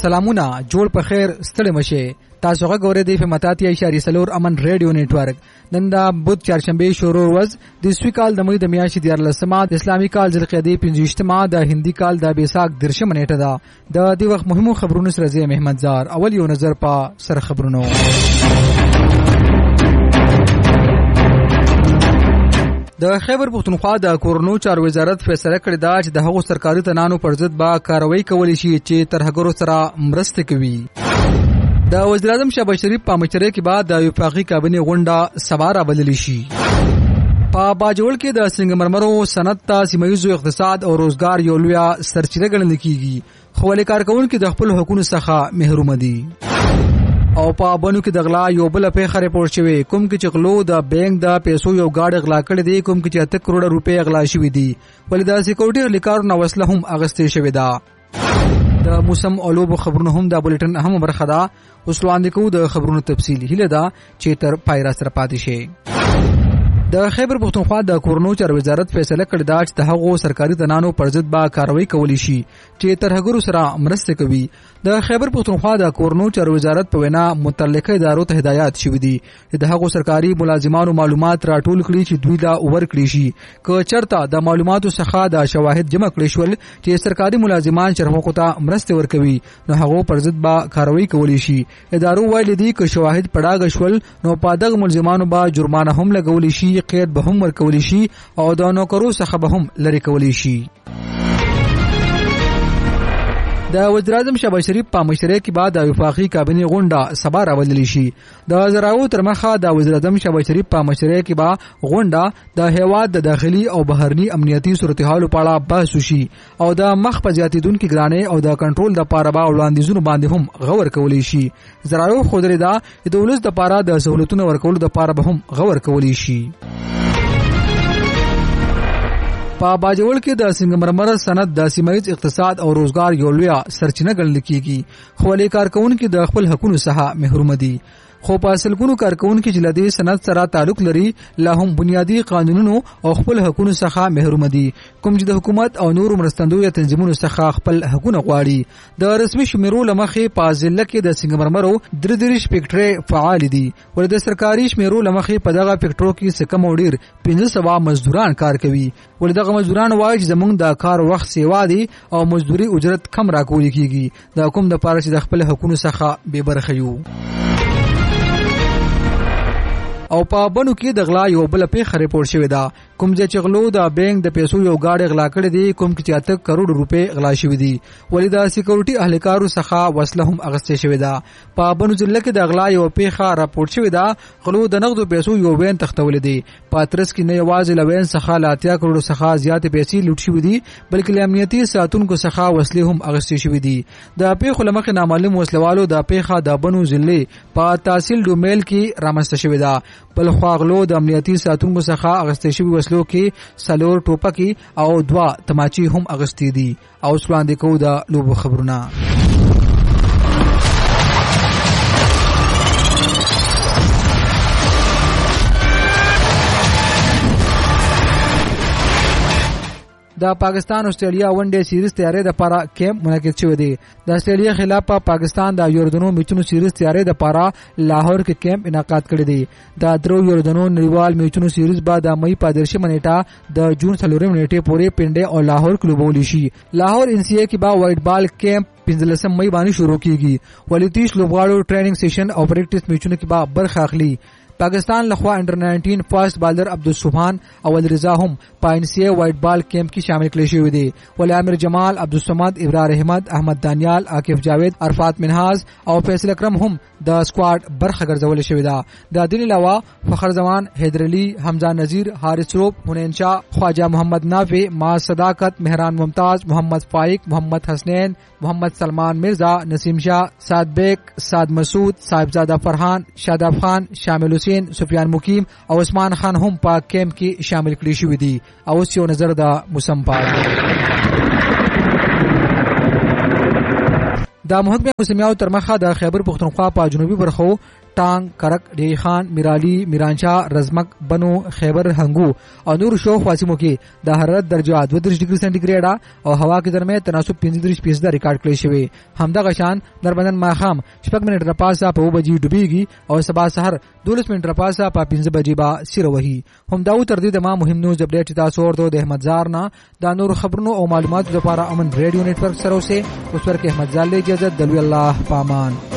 سلامونه جوړ په خیر ستړي مشه تاسو غوړې دی په متاتیا اشاری سلور امن ریډیو نیټورک نن دا بود چهارشنبه شروع ورځ د سوي کال د مې د میاشتې د 14 اسلامي کال ذوالقعده 15 د هندي کال د بیساک درشم نیټه ده د دې وخت مهمو خبرونو سره زی محمد زار اول یو نظر په سر خبرونو د خیبر پختونخوا د کورونو چارو وزارت فیصله کړې ده چې د هغو سرکاري تنانو پر ضد به کاروایی کولی شي چې ترهګرو سره مرسته کوي د وزیر اعظم شهباز شریف په مشرۍ کې بعد د وفاقي کابینې غونډه سبا راوبلل شي په باجوړ کې د سنگمرمرو صنعت ته سیمه‌ییزو اقتصاد او روزګار یو لوی سرچینه ګڼل کیږي خو ولې کارکونکو د خپل حقوقو څخه محروم دي او په بنو کې د غلا یو بل په خره پور شوی کوم کې چغلو د بانک د پیسو یو گاډ غلا کړی دی کوم کې 8 کروڑ روپے غلا شوی دی ولې د سکیورټي لیکارو نو وسله هم اغستې شوی دا د موسم اولوب خبرونه هم د بولټن اهم برخه ده اوس وړاندې کوو د خبرونو تفصیل هله دا چې تر پایرا سره پاتې شي د خیبر پختونخوا د کورونو چارو وزارت فیصله کړې ده چې د هغو سرکاري تنانو پر ضد به کاروایی کولی شي چې ترهګرو سره مرسته کوي د خیبر پختونخوا د کورونو چارو وزارت په وینا متعلقه ادارو ته هدایت شوی دي چې د هغو سرکاري ملازمانو معلومات راټول کړي چې دوی لا ورکړي شي که چرته د معلوماتو څخه د شواهد جمع کړي شول چې سرکاري ملازمان چرهغو ته مرسته ورکوي نو هغو پر ضد به کاروایی کولی شي ادارو ویلي دي که شواهد پړاګ شول نو په دغه ملزمانو به جرمانه هم لګولی شي قید به هم ورکولی شي او د نوکرو څخه به هم لري کولی شي د وزیر اعظم شهباز شریف په مشرۍ کې بعد د وفاقي کابینې غونډه سبا راوبلل شي د زراعو تر مخه د وزیر اعظم شهباز شریف په مشرۍ کې به غونډه د هیواد د داخلي او بهرني امنیتي صورتحال په اړه بحث وشي او د مخ په زیاتیدونکو ګرانۍ او د کنټرول د پاره به وړاندیزونه باندې هم غور کولی شي زراعو خودري دا د ولس د پاره د سہولتونو ورکول د پاره به هم غور کولی شي په باجوړ کې د سنگمرمر صنعت د سیمه‌ییز اقتصاد او روزګار یو لوی سرچینه ګڼل کیږي خو ولې کارکونکو د خپل حقوقو څخه محروم دي خو په اصلګونو کارکونکو چې لدی صنعت سره تعلق لري لا هم بنیادی قانونونو او خپل حقوقو څخه محروم دي کوم چې د حکومت او نور مرستندوی تنظیمونو څخه خپل حقوقو غواړي د رسمي شمیرو لمخې په ضلع کې د سنگمرمرو 33 فیکټری فعال دي ولې د سرکاري شمیرو لمخې په دغه فیکټرو کې څه کم وړیر 1500 مزدوران کار کوي ولې دغه مزدوران وایي چې زمونږ د کار وخت سیوا دي او مزدوري اجرت کم راکول کیږي د حکومت د پاره چې د خپل حقوقو څخه بے برخه یو او په بنو کې د غلا یو بل په خره پور شوی دا کوم چې غلو د بانک د پیسو یو گاډ غلا کړی دی کوم کې 8 کروڑ روپے غلا شوی دی ولې د سکیورټي اهلکارو څخه وسله هم اغستې شوی دا په بنو ضلع کې د غلا یو په راپورټ شوی دا غلو د نقدو پیسو یو وین تختول دی پاترس کې نه یوازې لوین څخه لا 8 کروڑ څخه زیات پیسې لوټ شوی دی بلکې امنیتي ساتونکو څخه وسلې هم اغستې شوی دی د پیښو لمخې نامعلوم وسلوالو د پیښه د بنو ضلع په تحصیل ډومیل کې رامنځته شوی دا بل خواغلو د امنیتي ساتونکو څخه اغستې شوی وسلو کې سلور ټوپکی او 2 تماچي هم اغستې دي او وړاندې کوو د لوبو خبرونه د پاکستان استرالیا ون ډے سیریز تیارې د لپاره کیمپ منعقد شوی دی د استرالیا خلاف پاکستان د یوردنو میچونو سیریز تیارې د لپاره لاهور کې کیمپ انعقاد کړی دی د درو یوردنو نړیوال میچونو سیریز بعد د مې 15 نیټه د جون 3 نیټه پورې پنډه او لاهور کې لوبول شي لاهور ان سی اے کې با وایټ بال کیمپ 15 مې باندې شروع کیږي ولې 30 لوبغاړو ټریننګ سیشن او پریکټیس میچونو کې با برخه اخلي پاکستان لخوا انډر 19 فاست بالر عبدالسبحان اول رضا هم پاینسی وائٹ بال کیمپ کې شامل کړي شوی دي ولې عامر جمال عبدالصمد ابرار احمد احمد دانیال عاکف جاوید عرفات منهاز او فیصل اکرم هم د سکواډ برخه ګرځول شوی دا د دې علاوه فخر زمان حیدر علی حمزه نذیر حارث روب حنین شاه خواجہ محمد نافع ما صداقت مهران ممتاز محمد فائق محمد حسنین محمد سلمان مرزا نسیم شاه سعد بیگ سعد مسعود صاحبزادہ فرحان شاداب خان شامل حسین سفیان مقیم او عثمان خان هم په کیمپ کې شامل کړي شوی دي او یو نظر د موسم پات د محکمه موسمیاتو تر مخه د خیبر پختونخوا په جنوبي برخو ټانګ کرک ډی خان میرالی میرانشاه رزمک بنو خیبر هنګو او نور شاوخوا سیمو کې د حرارت درجه 32 ډیګري سنټیګریډ او هوا کې درمه تناسب 35% ریکارډ کړی شوی. همدغه شان دربندن ماخام 6 منټ رپاسه په 2 بجې ډوبېږي او سبا سحر 12 منټ رپاسه په 5 بجې با سیر وهي. همدا تر دې د ما مهم نیوز اپډیټ تاسو ورته د احمد زار نه د نور خبرونو او معلوماتو لپاره امن ریډیو نتورک سره اوسه اوس ورکه احمد زال له اجازه دلوي الله پامان.